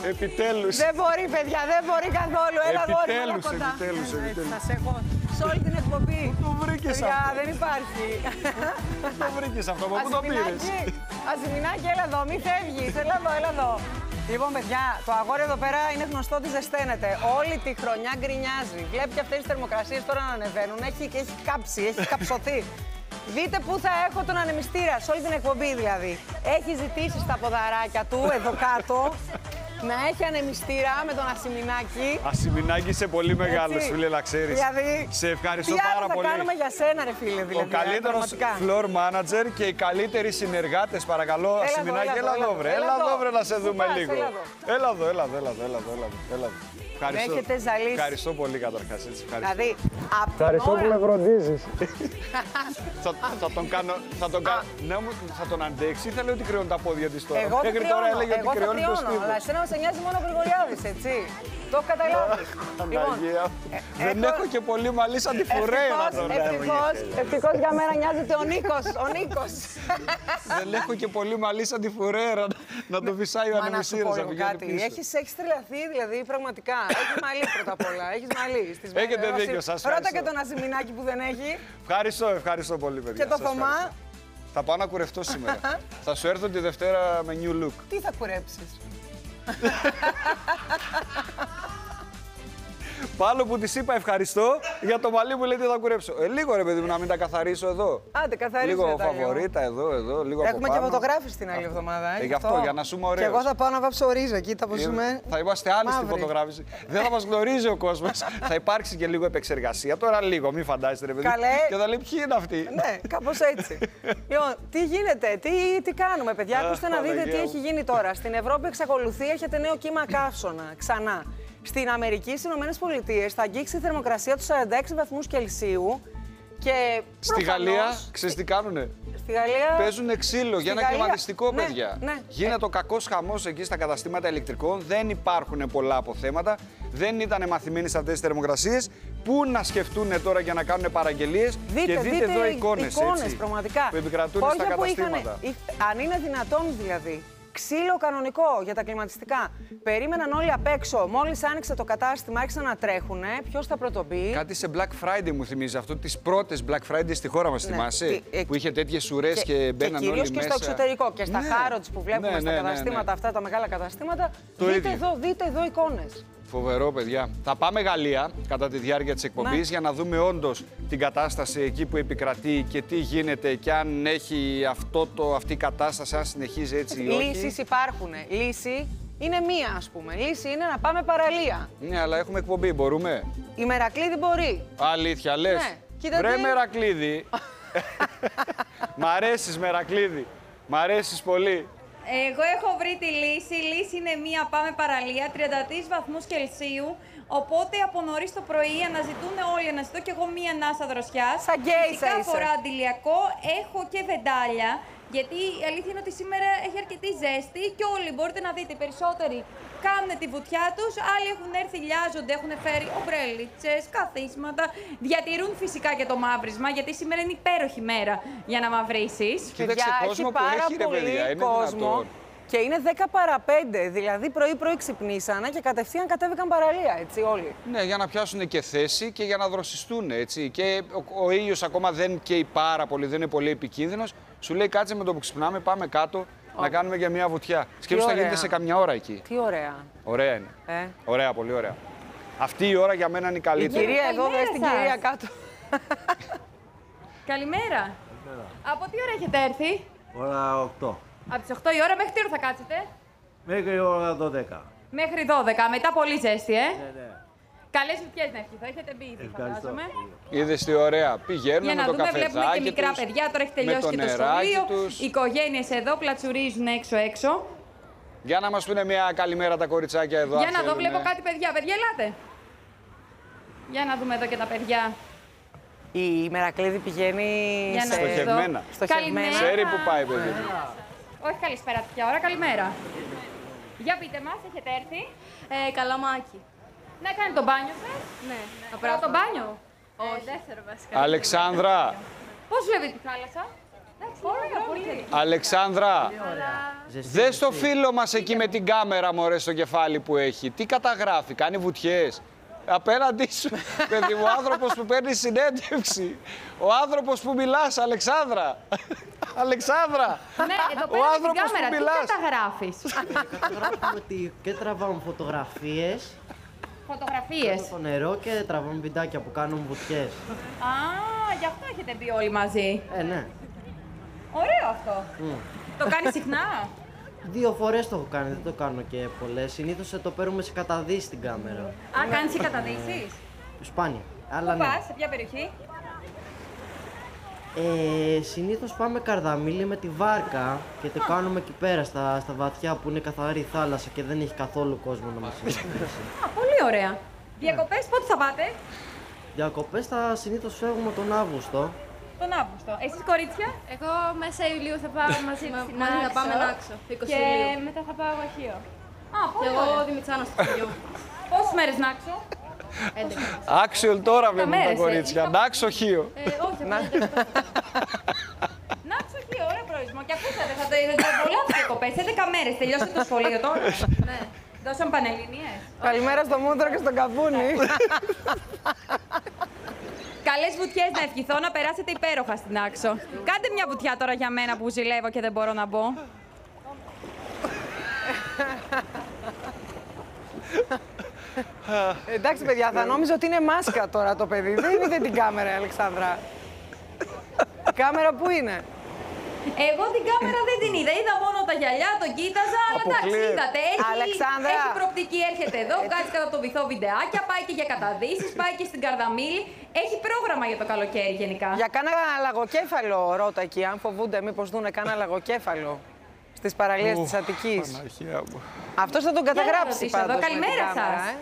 Επιτέλους. Δεν μπορεί, παιδιά, δεν μπορεί καθόλου. Έλα εδώ, Επιτέλους. Σας έχω σε όλη την εκπομπή. Πού το βρήκες αυτό? Δεν υπάρχει. Πού το βρήκες αυτό, πού το πήρες? Ασημινάκι, έλα εδώ, μη φεύγεις. Έλα εδώ. Λοιπόν, παιδιά, το αγόρι εδώ πέρα είναι γνωστό ότι ζεσταίνεται. Όλη τη χρονιά γκρινιάζει. Βλέπει και αυτές τις θερμοκρασίες τώρα να ανεβαίνουν. Έχει κάψει, έχει καψωθεί. Δείτε πού θα έχω τον ανεμιστήρα, σε όλη την εκπομπή δηλαδή. Έχει ζητήσει στα ποδαράκια του, εδώ κάτω, να έχει ανεμιστήρα με τον Ασημινάκη. Ασημινάκη, είσαι πολύ μεγάλος, φίλε, να ξέρεις. Δηλαδή, σε ευχαριστώ πάρα πολύ. Τι άλλο θα κάνουμε για σένα, ρε φίλε, δηλαδή. Ο καλύτερος floor manager και οι καλύτεροι συνεργάτες, παρακαλώ. Ασημινάκη, έλα εδώ, βρε. Έλα εδώ, βρε, να σε δούμε λίγο. Έλα εδώ. Ευχαριστώ πολύ καταρχάς. Δηλαδή, ευχαριστώ που με φροντίζεις. Θα τον αντέξει ή θα λέει ότι κρυώνουν τα πόδια της τώρα? Εγώ μέχρι τώρα έλεγε ότι κρυώνει το στήθος. Αλλά εσένα σε νοιάζει μόνο ο Γρηγοριάδης, έτσι. Το έχω καταλάβει. Δεν έχω και πολύ μαλλί σαν τη Φουρέιρα τώρα. Ευτυχώς για μένα νοιάζεται ο Νίκος. Δεν έχω και πολύ μαλλί σαν τη Φουρέιρα να το φυσάει ο ανεμιστήρας. Έχεις τρελαθεί δηλαδή πραγματικά. Έχεις μαλλί πρώτα απ' όλα. Έχεις μαλλί. Έχετε δίκιο, σας ευχαριστώ. Ρώτα και τον Ασημινάκη που δεν έχει. Ευχαριστώ πολύ, παιδιά. Και το Θωμά. Θα πάω να κουρευτώ σήμερα. Θα σου έρθω τη Δευτέρα με new look. Τι θα κουρέψεις? Πάλο που της είπα ευχαριστώ για το μαλλί μου λέει τι θα κουρέψω. Λίγο ρε παιδί μου να μην τα καθαρίσω εδώ. Άντε, καθαρίσω. Λίγο φαβορίτα εδώ, λίγο από έχουμε πάνω. Και φωτογράφηση την άλλη εβδομάδα. Γι' αυτό, για να σούμε ωραίος. Και εγώ θα πάω να βάψω ρίζα εκεί, θα ζούμε. Θα είμαστε άλλοι στη φωτογράφηση. Δεν θα μας γνωρίζει ο κόσμος. Θα υπάρξει και λίγο επεξεργασία. Τώρα λίγο, μην φαντάζεστε ρε παιδί. Και θα λέει ποιοι είναι αυτοί. Ναι, κάπως έτσι. Λοιπόν, τι γίνεται, τι κάνουμε, παιδιά. Ακούστε να δείτε τι έχει γίνει τώρα. Στην Ευρώπη εξακολουθεί, έχετε νέο κύμα καύσωνα ξανά. Στην Αμερική, στις Ηνωμένες Πολιτείες, θα αγγίξει η θερμοκρασία του 46 βαθμούς Κελσίου και στη Γαλλία, ξέρεις τι κάνουνε? Στη Γαλλία παίζουνε ξύλο για ένα κλιματιστικό, ναι, παιδιά. Ναι. Γίνεται ο κακός χαμός εκεί στα καταστήματα ηλεκτρικών, δεν υπάρχουν πολλά αποθέματα, δεν ήταν μαθημένοι σε αυτές τις θερμοκρασίες. Πού να σκεφτούν τώρα για να κάνουν παραγγελίες? Και δείτε εδώ εικόνες πραγματικά, που επικρατούν στα καταστήματα. Αν είναι δυνατόν δηλαδή. Ξύλο κανονικό για τα κλιματιστικά. Περίμεναν όλοι απ' έξω. Μόλις άνοιξε το κατάστημα, άρχισαν να τρέχουνε. Ποιος θα πρωτομπεί? Κάτι σε Black Friday μου θυμίζει αυτό, τις πρώτες Black Friday στη χώρα μας, θυμάσαι? Που είχε τέτοιες ουρές και μπαίναν όλοι μέσα. Και κυρίως και στο εξωτερικό και στα Harrods που βλέπουμε στα καταστήματα αυτά, τα μεγάλα καταστήματα. Δείτε εδώ εικόνες. Φοβερό, παιδιά. Θα πάμε Γαλλία κατά τη διάρκεια της εκπομπής για να δούμε όντως την κατάσταση εκεί που επικρατεί και τι γίνεται και αν έχει αυτή η κατάσταση, αν συνεχίζει έτσι ή όχι. Λύσεις υπάρχουν. Λύση είναι μία, ας πούμε. Λύση είναι να πάμε παραλία. Ναι, αλλά έχουμε εκπομπή, μπορούμε? Η Μερακλίδη μπορεί. Αλήθεια, λες? Ναι. Βρε Μερακλίδη. Μ' αρέσεις, Μερακλίδη. Μ' αρέσεις πολύ. Εγώ έχω βρει τη λύση. Η λύση είναι μία, πάμε παραλία, 33 βαθμούς Κελσίου. Οπότε από νωρίς το πρωί αναζητούν όλοι, αναζητώ και εγώ μία ανάσα δροσιάς. Σαν γκέισα είσαι. Φορά αντιλιακό, έχω και βεντάλια. Γιατί η αλήθεια είναι ότι σήμερα έχει αρκετή ζέστη και όλοι μπορείτε να δείτε, οι περισσότεροι κάνουν τη βουτιά τους, άλλοι έχουν έρθει, λιάζονται, έχουν φέρει ομπρέλιτσες, καθίσματα. Διατηρούν φυσικά και το μαύρισμα, γιατί σήμερα είναι υπέροχη μέρα για να μαυρίσεις. Κοίταξε κόσμο που έχει, ρε παιδιά, είναι δυνατόν. Και είναι 10 παρά 5, δηλαδή πρωί-πρωί ξυπνήσανε και κατευθείαν κατέβηκαν παραλία, έτσι όλοι. Ναι, για να πιάσουν και θέση και για να δροσιστούν, έτσι. Και ο ήλιος ακόμα δεν καίει πάρα πολύ, δεν είναι πολύ επικίνδυνος. Σου λέει κάτσε με το που ξυπνάμε, πάμε κάτω να κάνουμε για μια βουτιά. Σκέψου θα γίνεται σε καμιά ώρα εκεί. Τι ωραία. Ωραία είναι. Ωραία, πολύ ωραία. Αυτή η ώρα για μένα είναι η καλύτερη. Η κυρία εδώ, δες την κυρία κάτω. Καλημέρα. Από τι ώρα έχετε έρθει? Ώρα 8. Από τις 8 η ώρα μέχρι τι ώρα θα κάτσετε? Μέχρι ώρα 12. Μέχρι 12, μετά πολύ ζέστη, Ναι. Καλές βουτιές να ευχηθώ, έχετε μπει ήδη, φαντάζομαι. Είδες τι ωραία, πηγαίνουν με το καφεδάκι τους. Βλέπουμε και μικρά παιδιά, τώρα έχει τελειώσει και το σχολείο. Οι οικογένειες εδώ πλατσουρίζουν έξω-έξω. Για να μας πούνε μια καλημέρα τα κοριτσάκια εδώ. Για να δω, βλέπω κάτι παιδιά. Παιδιά, ελάτε. Για να δούμε εδώ και τα παιδιά. Η Μερακλίδη πηγαίνει στοχευμένα. Καλημέρα. Ξέρει που πάει, παιδί. Όχι καλησπέρα τέτοια ώρα, καλημέρα. Για πείτε μας, έχετε έρθει? Καλαμάκι. Να κάνετε το μπάνιο σας? Ναι. Απλά το μπάνιο? Όχι. Δεύτερο βασικά. Αλεξάνδρα. Πώς βλέπετε τη θάλασσα? Εντάξει, Ωραία, πολύ. Αλεξάνδρα, δες το φίλο μας εκεί με την κάμερα, μωρέ, στο κεφάλι που έχει. Τι καταγράφει, κάνει βουτιές. Απέναντί σου, παιδί μου, ο άνθρωπος που παίρνει συνέντευξη. Ο άνθρωπος που μιλάς, Αλεξάνδρα. Αλεξάνδρα, Ναι, εδώ ο πέρα με την άνθρωπος που κάμερα, τι μιλάς. καταγράφεις. Καταγράφουμε και τραβάμε φωτογραφίες Φωτογραφίες. στο νερό και τραβάμε βιντεάκια που κάνουν βουτιές. Α, γι' αυτό έχετε μπει όλοι μαζί. Ναι. Ωραίο αυτό. Το κάνεις συχνά. 2 φορές το έχω κάνει, δεν το κάνω και πολλές. Συνήθως το παίρνουμε σε καταδύσεις την κάμερα. Α, κάνεις και καταδύσεις. Σπάνια. Αλλά Πού ναι. πας, σε ποια περιοχή. Συνήθως πάμε Καρδαμίλη με τη βάρκα και το κάνουμε εκεί πέρα στα βαθιά που είναι καθαρή θάλασσα και δεν έχει καθόλου κόσμο να μας εξυπηρετήσει. Α, πολύ ωραία. Διακοπές πότε θα πάτε. Διακοπές συνήθως φεύγουμε τον Αύγουστο. Τον Αύγουστο. Εσείς κορίτσια. Εγώ μέσα Ιουλίου θα πάω μαζί στην μαζί θα πάμε Νάξο, 20 Και Ιουλίου. μετά θα πάω Αγχείο. Α, Και πολύ εγώ ωραία. Δημητσάνο στο χωριό. Πόσες μέρες να άξω. 11. Άξιολ τώρα βλέπουν τα μέρες, κορίτσια. είχα- Να ξοχείο. Όχι, απλά δεν Να άξω Αγχείο, ωραίο προορισμό. Και ακούσατε, θα το είδατε πολλά διακοπές. 11 μέρες. Τελειώσατε το σχολείο τώρα. Ναι. Δώσαν πανελληνίες. Καλημέρα στο Μούντρο και στον Καπούνι. Καλές βουτιές να ευχηθώ, να περάσετε υπέροχα στην Άξο. Κάντε μια βουτιά τώρα για μένα που ζηλεύω και δεν μπορώ να μπω. Εντάξει, παιδιά, θα νόμιζα ότι είναι μάσκα τώρα το παιδί. Δεν είδε την κάμερα, Αλεξάνδρα. Η κάμερα πού είναι? Εγώ την κάμερα δεν την είδα. Είδα μόνο τα γυαλιά, τον κοίταζα. Αλλά εντάξει, Αποκλείεται. είδατε. Αλεξάνδρα. Έχει προοπτική, έρχεται εδώ, κάτσε κατά το βυθό βιντεάκια, πάει και για καταδύσεις, πάει και στην Καρδαμίλη. Έχει πρόγραμμα για το καλοκαίρι γενικά. Για κάνα λαγοκέφαλο ρώτα εκεί, αν φοβούνται μήπως δούνε κάνα λαγοκέφαλο στις παραλίες της Αττικής. Παναγία μου. Αυτός θα τον καταγράψει ρωτήσω εδώ. πάντως με την Καλημέρα κάμερα, σας.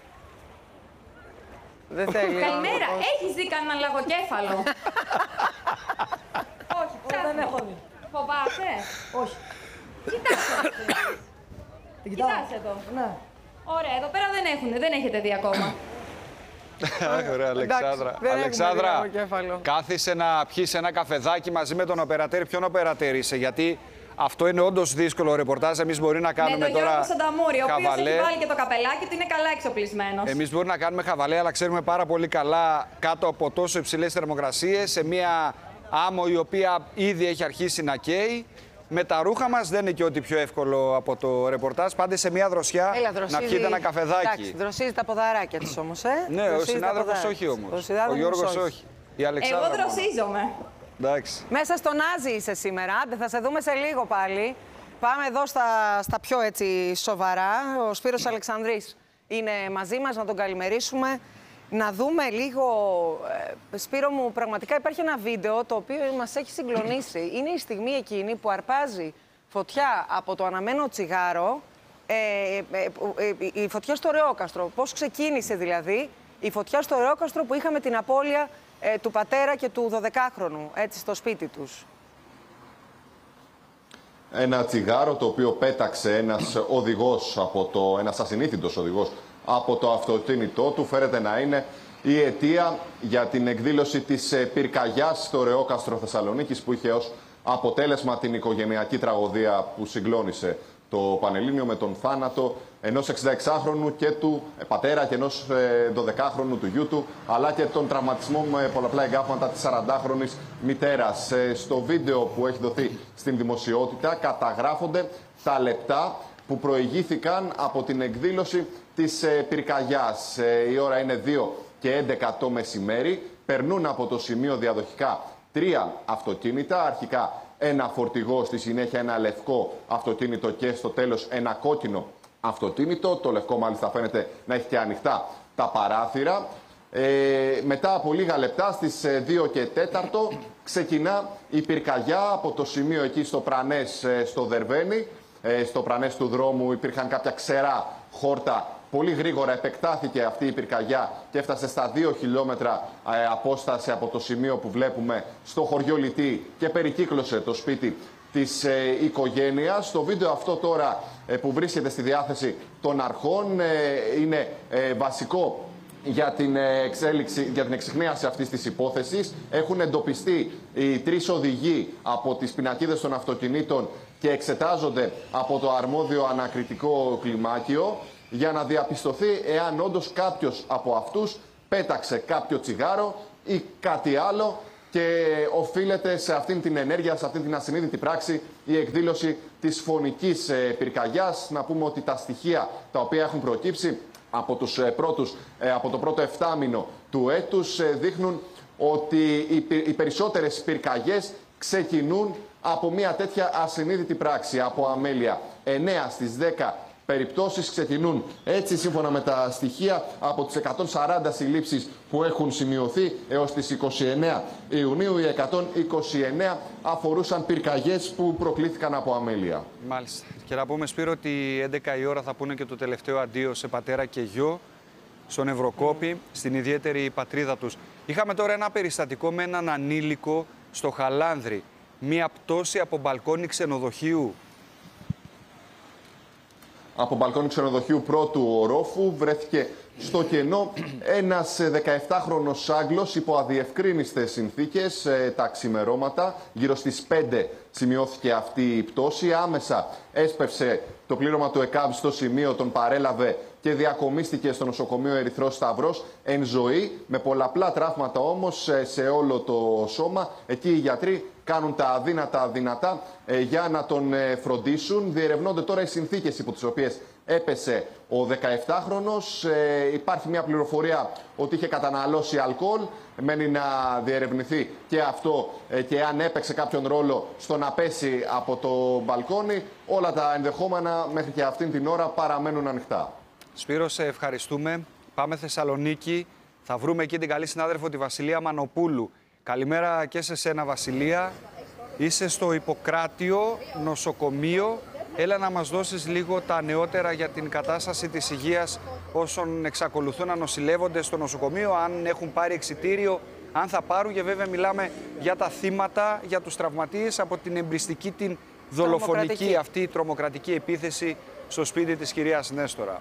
Δεν θέλει. Καλημέρα, έχεις δει κανένα λαγοκέφαλο? Όχι, δεν έχω δει. Φοβάσαι? Όχι. Κοιτάξτε. Κοιτάξτε εδώ. Ναι. Ωραία, εδώ πέρα δεν έχετε δει ακόμα. Αχ, ωραία, Αλεξάνδρα. δεν έχουμε Αλεξάνδρα, λαγοκέφαλο. κάθισε να πιεις ένα καφεδάκι μαζί με τον οπερατέρ. Ποιον οπερατέρ είσαι, γιατί αυτό είναι όντως δύσκολο ρεπορτάζ. Εμείς μπορεί να Με κάνουμε τον τώρα Γιώργο Σανταμούρη, ο οποίος χαβαλέ. έχει βάλει και το καπελάκι του, είναι καλά εξοπλισμένος. Εμείς μπορεί να κάνουμε χαβαλέ, αλλά ξέρουμε πάρα πολύ καλά κάτω από τόσο υψηλές θερμοκρασίες, σε μια άμμο η οποία ήδη έχει αρχίσει να καίει. Με τα ρούχα μας δεν είναι και ό,τι πιο εύκολο από το ρεπορτάζ. Πάντε σε μια δροσιά να πιείτε ένα καφεδάκι. Εντάξει, δροσίζει τα ποδαράκια της όμως, Ναι, ο Δροσίζει τα συνάδελφος ποδαράκια όχι της. όμως. συνάδελφος Ο Γιώργος όχι. Η Αλεξάνδρα Εγώ μόνο. δροσίζομαι. Εντάξει. Μέσα στον Άζη είσαι σήμερα. Άντε, θα σε δούμε σε λίγο πάλι. Πάμε εδώ στα πιο έτσι σοβαρά. Ο Σπύρος Αλεξανδρής είναι μαζί μας, να τον καλημερίσουμε. Να δούμε λίγο, Σπύρο μου, πραγματικά υπάρχει ένα βίντεο το οποίο μας έχει συγκλονίσει. Είναι η στιγμή εκείνη που αρπάζει φωτιά από το αναμένο τσιγάρο, η φωτιά στο Ρεόκαστρο. Πώς ξεκίνησε δηλαδή η φωτιά στο Ρεόκαστρο που είχαμε την απώλεια του πατέρα και του 12χρονου, έτσι, στο σπίτι τους. Ένα τσιγάρο το οποίο πέταξε ένας ασυνήθιτος οδηγός από το αυτοκίνητό του φέρεται να είναι η αιτία για την εκδήλωση της πυρκαγιάς στο Ρεόκαστρο Θεσσαλονίκης, που είχε ως αποτέλεσμα την οικογενειακή τραγωδία που συγκλώνησε το Πανελλήνιο με τον θάνατο ενός 66χρονου και του πατέρα και ενός 12χρονου του γιού του, αλλά και τον τραυματισμό με πολλαπλά εγκάφματα της 40χρονης μητέρας. Στο βίντεο που έχει δοθεί στην δημοσιότητα καταγράφονται τα λεπτά που προηγήθηκαν από την εκδήλωση της πυρκαγιάς. Η ώρα είναι 2:11 το μεσημέρι. Περνούν από το σημείο διαδοχικά 3 αυτοκίνητα. Αρχικά ένα φορτηγό, στη συνέχεια ένα λευκό αυτοκίνητο και στο τέλος ένα κόκκινο αυτοκίνητο. Το λευκό μάλιστα φαίνεται να έχει και ανοιχτά τα παράθυρα. Μετά από λίγα λεπτά, στις 2:04, ξεκινά η πυρκαγιά από το σημείο εκεί στο Πρανές, στο Δερβένι. Στο Πρανές του δρόμου υπήρχαν κάποια ξερά χόρτα. Πολύ γρήγορα επεκτάθηκε αυτή η πυρκαγιά και έφτασε στα 2 χιλιόμετρα απόσταση από το σημείο που βλέπουμε στο χωριό Λιτή και περικύκλωσε το σπίτι της οικογένειας. Το βίντεο αυτό τώρα που βρίσκεται στη διάθεση των αρχών είναι βασικό για την εξιχνίαση αυτής της υπόθεσης. Έχουν εντοπιστεί οι 3 οδηγοί από τις πινακίδες των αυτοκινήτων και εξετάζονται από το αρμόδιο ανακριτικό κλιμάκιο για να διαπιστωθεί εάν όντως κάποιος από αυτούς πέταξε κάποιο τσιγάρο ή κάτι άλλο και οφείλεται σε αυτήν την ενέργεια, σε αυτήν την ασυνείδητη πράξη η εκδήλωση της φωνικής πυρκαγιάς. Να πούμε ότι τα στοιχεία τα οποία έχουν προκύψει από το πρώτο 7μηνο του έτους δείχνουν ότι οι περισσότερες πυρκαγιές ξεκινούν από μια τέτοια ασυνείδητη πράξη, από αμέλεια. 9 στις 10 περιπτώσεις ξεκινούν έτσι, σύμφωνα με τα στοιχεία, από τις 140 συλλήψεις που έχουν σημειωθεί έως τις 29 Ιουνίου, οι 129 αφορούσαν πυρκαγιές που προκλήθηκαν από αμέλεια. Μάλιστα. Και να πούμε, Σπύρο, ότι 11 η ώρα θα πούνε και το τελευταίο αντίο σε πατέρα και γιο στον Ευρωκόπη, στην ιδιαίτερη πατρίδα τους. Είχαμε τώρα ένα περιστατικό με έναν ανήλικο στο Χαλάνδρι. Μία πτώση από μπαλκόνι ξενοδοχείου. Από μπαλκόνι ξενοδοχείου πρώτου ορόφου βρέθηκε στο κενό ένας 17χρονος Άγγλος υπό αδιευκρίνιστες συνθήκες τα ξημερώματα. Γύρω στις 5 σημειώθηκε αυτή η πτώση. Άμεσα έσπευσε το πλήρωμα του ΕΚΑΒ στο σημείο, τον παρέλαβε και διακομίστηκε στο νοσοκομείο Ερυθρός Σταυρός εν ζωή, με πολλαπλά τραύματα όμως σε όλο το σώμα. Εκεί οι γιατροί κάνουν τα αδύνατα δυνατά για να τον φροντίσουν. Διερευνώνται τώρα οι συνθήκες υπό τις οποίες έπεσε ο 17χρονος. Υπάρχει μια πληροφορία ότι είχε καταναλώσει αλκοόλ. Μένει να διερευνηθεί και αυτό και αν έπαιξε κάποιον ρόλο στο να πέσει από το μπαλκόνι. Όλα τα ενδεχόμενα μέχρι και αυτήν την ώρα παραμένουν ανοιχτά. Σπύρο, σε ευχαριστούμε. Πάμε Θεσσαλονίκη. Θα βρούμε εκεί την καλή συνάδελφο, τη Βασιλεία Μανοπούλου. Καλημέρα και σε σένα, Βασιλεία. Είσαι στο Ιπποκράτιο νοσοκομείο. Έλα να μας δώσεις λίγο τα νεότερα για την κατάσταση της υγείας όσων εξακολουθούν να νοσηλεύονται στο νοσοκομείο, αν έχουν πάρει εξιτήριο, αν θα πάρουν, και βέβαια μιλάμε για τα θύματα, για τους τραυματίες από την εμπριστική, την δολοφονική αυτή τρομοκρατική επίθεση στο σπίτι της κυρίας Νέστορα.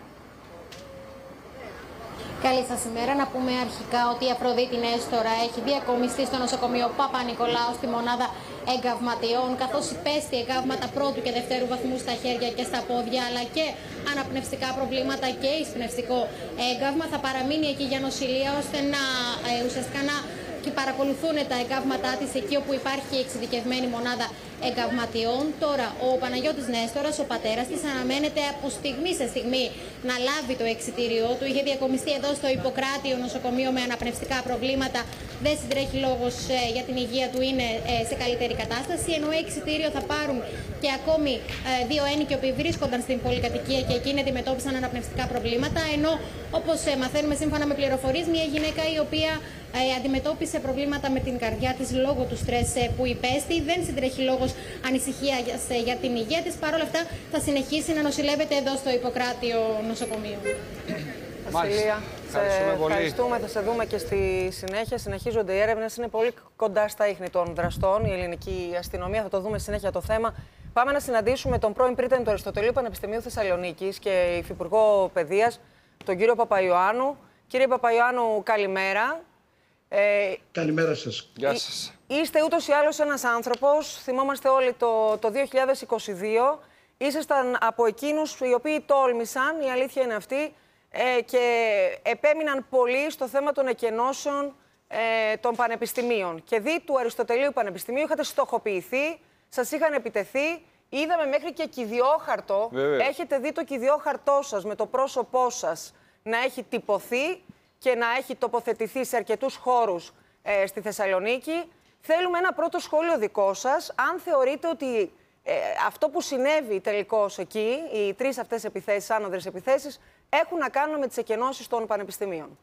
Καλή σας ημέρα. Να πούμε αρχικά ότι η Αφροδίτη Νέστορα έχει διακομιστεί στο νοσοκομείο Παπα-Νικολάου στη μονάδα εγκαυματιών, καθώς υπέστη εγκαύματα πρώτου και δευτέρου βαθμού στα χέρια και στα πόδια, αλλά και αναπνευστικά προβλήματα και εισπνευστικό έγκαυμα. Θα παραμείνει εκεί για νοσηλεία, ώστε να ουσιαστικά να παρακολουθούν τα εγκαύματά της εκεί όπου υπάρχει εξειδικευμένη μονάδα εγκαυματιών. Τώρα, ο Παναγιώτης Νέστορας, ο πατέρας της, αναμένεται από στιγμή σε στιγμή να λάβει το εξιτήριό του. Είχε διακομιστεί εδώ στο Ιπποκράτιο νοσοκομείο με αναπνευστικά προβλήματα. Δεν συντρέχει λόγος για την υγεία του, είναι σε καλύτερη κατάσταση. Ενώ εξιτήριο θα πάρουν και ακόμη 2 ένοικοι που βρίσκονταν στην πολυκατοικία και εκείνοι αντιμετώπισαν αναπνευστικά προβλήματα. Ενώ, όπως μαθαίνουμε σύμφωνα με πληροφορίες, μια γυναίκα η οποία αντιμετώπισε προβλήματα με την καρδιά της λόγω του στρες που υπέστη. Δεν συντρέχει λόγος ανησυχία για την υγεία της. Παρ' όλα αυτά θα συνεχίσει να νοσηλεύεται εδώ στο Ιπποκράτιο νοσοκομείο. Βασιλεία, σε ευχαριστούμε. Θα σε δούμε και στη συνέχεια. Συνεχίζονται οι έρευνες. Είναι πολύ κοντά στα ίχνη των δραστών η ελληνική αστυνομία. Θα το δούμε συνέχεια το θέμα. Πάμε να συναντήσουμε τον πρώην πρίτανη του Αριστοτελείου Πανεπιστημίου Θεσσαλονίκης και υφυπουργό παιδείας, τον κύριο Παπαϊωάννου. Κύριε Παπαϊωάννου, καλημέρα. Καλημέρα σας. Γεια σας. Είστε ούτως ή άλλως ένας άνθρωπος, θυμόμαστε όλοι το 2022, ήσασταν από εκείνους οι οποίοι τόλμησαν, η αλήθεια είναι αυτή, και επέμειναν πολύ στο θέμα των εκενώσεων των πανεπιστημίων. Και δι του Αριστοτελείου Πανεπιστημίου είχατε στοχοποιηθεί, σας είχαν επιτεθεί, είδαμε μέχρι και κηδιόχαρτο. Έχετε δει το κηδιόχαρτό σας με το πρόσωπό σας να έχει τυπωθεί και να έχει τοποθετηθεί σε αρκετούς χώρους στη Θεσσαλονίκη. Θέλουμε ένα πρώτο σχόλιο δικό σας, αν θεωρείτε ότι αυτό που συνέβη τελικώς εκεί, οι 3 αυτές επιθέσεις, άνοδρες επιθέσεις, έχουν να κάνουν με τις εκενώσεις των πανεπιστημίων.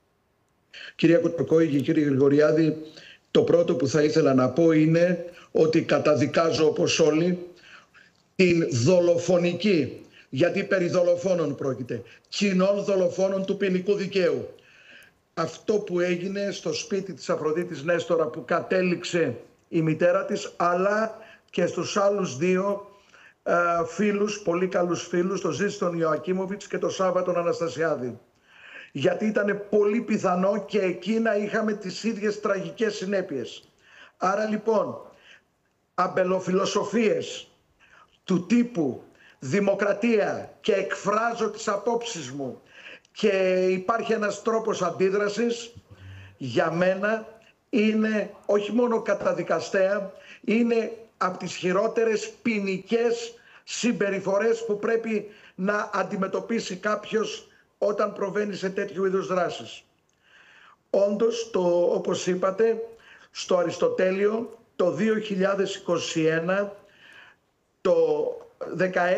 Κυρία Κοτροκόη και κύριε Γρηγοριάδη, το πρώτο που θα ήθελα να πω είναι ότι καταδικάζω, όπως όλοι, την δολοφονική, γιατί περί δολοφόνων πρόκειται, κοινών δολοφόνων του ποινικού δικαίου. Αυτό που έγινε στο σπίτι της Αφροδίτης Νέστορα, που κατέληξε η μητέρα της, αλλά και στους άλλους 2 φίλους, πολύ καλούς φίλους, τον Ζήστον Ιωακίμοβιτς και τον Σάββα τον Αναστασιάδη. γιατί ήταν πολύ πιθανό και εκεί να είχαμε τις ίδιες τραγικές συνέπειες. Άρα λοιπόν, αμπελοφιλοσοφίες του τύπου δημοκρατία και εκφράζω τις απόψεις μου και υπάρχει ένας τρόπος αντίδρασης, για μένα είναι όχι μόνο καταδικαστέα, είναι από τις χειρότερες ποινικές συμπεριφορές που πρέπει να αντιμετωπίσει κάποιος όταν προβαίνει σε τέτοιου είδους δράσεις. Όντως, όπως είπατε, στο Αριστοτέλειο το 2021, το 16